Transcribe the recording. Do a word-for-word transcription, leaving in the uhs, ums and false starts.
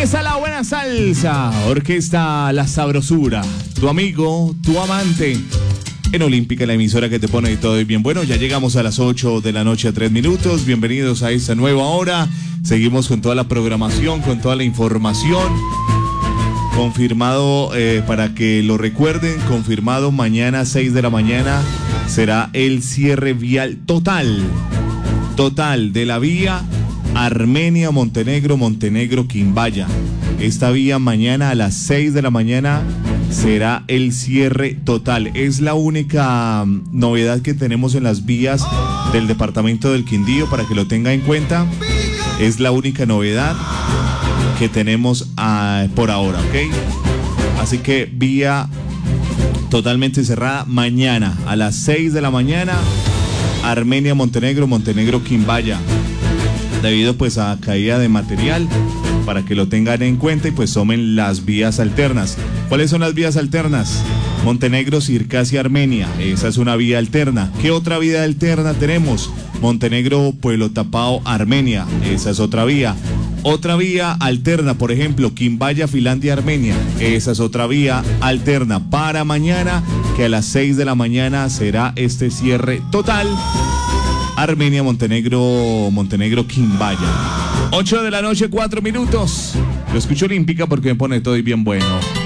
está la buena salsa, orquesta La Sabrosura, tu amigo, tu amante. En Olímpica, la emisora que te pone todo y bien. Bueno, ya llegamos a las ocho de la noche a tres minutos. Bienvenidos a esta nueva hora. Seguimos con toda la programación, con toda la información. Confirmado, eh, para que lo recuerden, confirmado mañana a seis de la mañana será el cierre vial total, total de la vía Armenia, Montenegro, Montenegro, Quimbaya. Esta vía mañana a las seis de la mañana será el cierre total. Es la única um, novedad que tenemos en las vías del departamento del Quindío, para que lo tenga en cuenta. Es la única novedad que tenemos uh, por ahora, ¿ok? Así que vía totalmente cerrada mañana a las seis de la mañana, Armenia, Montenegro, Montenegro, Quimbaya, debido pues a caída de material, para que lo tengan en cuenta y pues tomen las vías alternas. ¿Cuáles son las vías alternas? Montenegro, Circasia, Armenia, esa es una vía alterna. ¿Qué otra vía alterna tenemos? Montenegro, Pueblo Tapao, Armenia, esa es otra vía. Otra vía alterna, por ejemplo, Quimbaya, Finlandia, Armenia, esa es otra vía alterna para mañana, que a las seis de la mañana será este cierre total. Armenia, Montenegro, Montenegro, Quimbaya. ocho de la noche, cuatro minutos. Lo escucho Olímpica porque me pone todo y bien bueno.